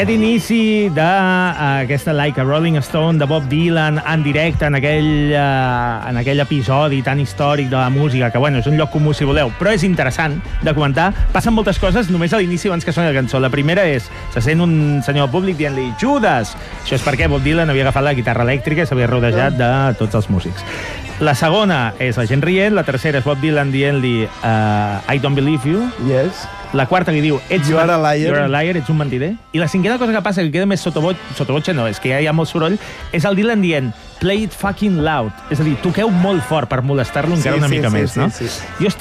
Aquest inici d'aquesta Like a Rolling Stone de Bob Dylan en directe en aquell episodi tan històric de la música, que bueno, és un lloc comú si voleu, però és interessant de comentar. Passen moltes coses només a l'inici abans que soni la cançó. La primera és, se sent un senyor públic dient-li Judas! Això és perquè Bob Dylan havia agafat la guitarra elèctrica i s'havia rodejat de tots els músics. La segona és la gent rient, la tercera és Bob Dylan dient-li I don't believe you. Yes. La quarta li diu You are a liar. You're a liar, ets un mentider. I la cinquena cosa que passa, que queda més sotobotxa, no, és que ja hi ha molt soroll, és el Dylan dient play it fucking loud. És a dir, toqueu molt fort per molestar-lo encara una mica més, no? Sí. Jo